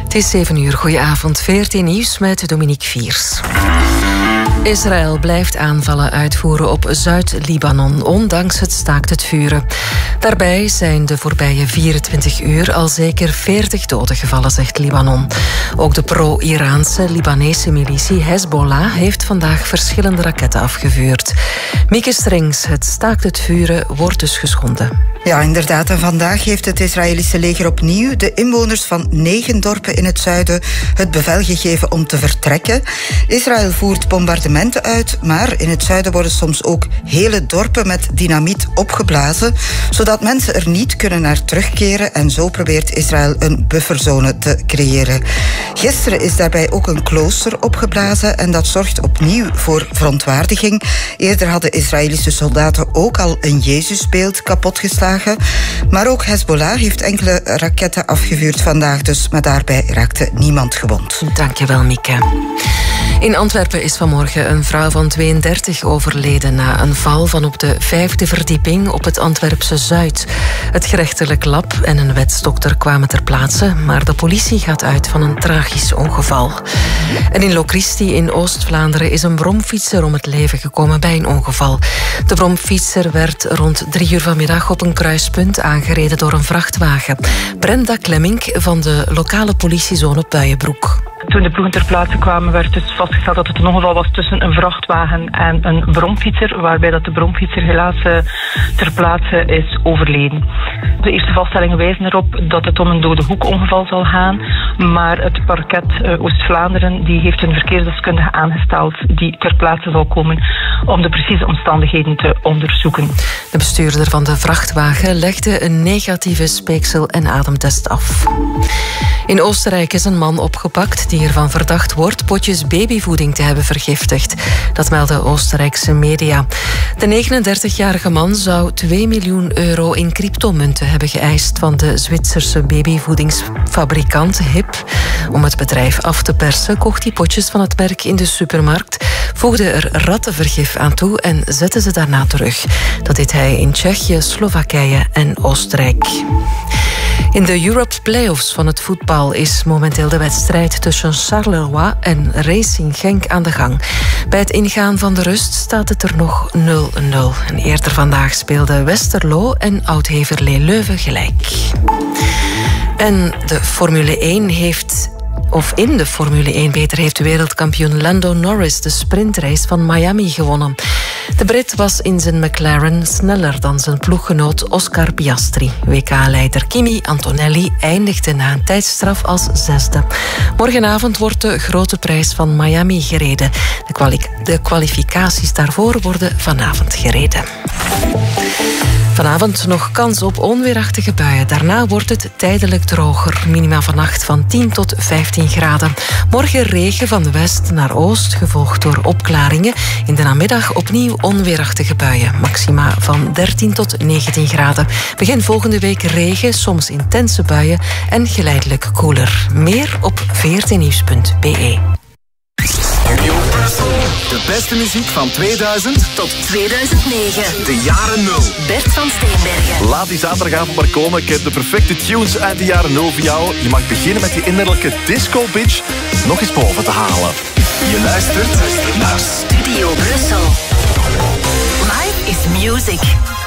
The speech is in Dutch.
Het is 7 uur. Goedenavond. VRT Nieuws met Dominique Viers. Israël blijft aanvallen uitvoeren op Zuid-Libanon, ondanks het staakt het vuren. Daarbij zijn de voorbije 24 uur al zeker 40 doden gevallen, zegt Libanon. Ook de pro-Iraanse Libanese militie Hezbollah heeft vandaag verschillende raketten afgevuurd. Mieke Strings, het staakt het vuren wordt dus geschonden. Ja, inderdaad. En vandaag heeft het Israëlische leger opnieuw de inwoners van 9 dorpen in het zuiden het bevel gegeven om te vertrekken. Israël voert bombardementen uit, maar in het zuiden worden soms ook hele dorpen met dynamiet opgeblazen, zodat mensen er niet kunnen naar terugkeren. En zo probeert Israël een bufferzone te creëren. Gisteren is daarbij ook een klooster opgeblazen en dat zorgt opnieuw voor verontwaardiging. Eerder hadden Israëlische soldaten ook al een Jezusbeeld kapotgeslagen. Maar ook Hezbollah heeft enkele raketten afgevuurd vandaag, dus maar daarbij raakte niemand gewond. Dankjewel, Mieke. In Antwerpen is vanmorgen een vrouw van 32 overleden na een val van op de 5e verdieping op het Antwerpse Zuid. Het gerechtelijk lab en een wetsdokter kwamen ter plaatse, maar de politie gaat uit van een tragisch ongeval. En in Locristi in Oost-Vlaanderen is een bromfietser om het leven gekomen bij een ongeval. De bromfietser werd rond 3 uur vanmiddag op een kruispunt aangereden door een vrachtwagen. Brenda Klemmink van de lokale politiezone Puijenbroek. Toen de ploegen ter plaatse kwamen, werd dus vastgesteld dat het een ongeval was tussen een vrachtwagen en een bromfietser, waarbij dat de bromfietser helaas ter plaatse is overleden. De eerste vaststellingen wijzen erop dat het om een dode hoekongeval zal gaan, maar het parket Oost-Vlaanderen die heeft een verkeersdeskundige aangesteld die ter plaatse zal komen om de precieze omstandigheden te onderzoeken. De bestuurder van de vrachtwagen legde een negatieve speeksel- en ademtest af. In Oostenrijk is een man opgepakt die ervan verdacht wordt potjes babyvoeding te hebben vergiftigd. Dat melden Oostenrijkse media. De 39-jarige man zou 2 miljoen euro in cryptomunten hebben geëist van de Zwitserse babyvoedingsfabrikant HIP. Om het bedrijf af te persen kocht hij potjes van het merk in de supermarkt, voegde er rattenvergif aan toe en zette ze daarna terug. Dat deed hij in Tsjechië, Slowakije en Oostenrijk. In de Europe Playoffs van het voetbal is momenteel de wedstrijd tussen Charleroi en Racing Genk aan de gang. Bij het ingaan van de rust staat het er nog 0-0. En eerder vandaag speelden Westerlo en Oud-Heverlee Leuven gelijk. En de Formule 1 in de Formule 1 heeft wereldkampioen Lando Norris de sprintrace van Miami gewonnen. De Brit was in zijn McLaren sneller dan zijn ploeggenoot Oscar Piastri. WK-leider Kimi Antonelli eindigde na een tijdstraf als 6e. Morgenavond wordt de grote prijs van Miami gereden. De kwalificaties daarvoor worden vanavond gereden. Vanavond nog kans op onweerachtige buien. Daarna wordt het tijdelijk droger. Minima vannacht van 10 tot 15 graden. Morgen regen van de west naar oost, gevolgd door opklaringen. In de namiddag opnieuw onweerachtige buien. Maxima van 13 tot 19 graden. Begin volgende week regen, soms intense buien en geleidelijk koeler. Meer op vrtnieuws.be. De beste muziek van 2000 tot 2009. De jaren 0. Bert van Steenbergen. Laat die zaterdagavond maar komen. Ik heb de perfecte tunes uit de jaren 0 voor jou. Je mag beginnen met die innerlijke disco bitch nog eens boven te halen. Je luistert naar Studio Brussel. Live is music.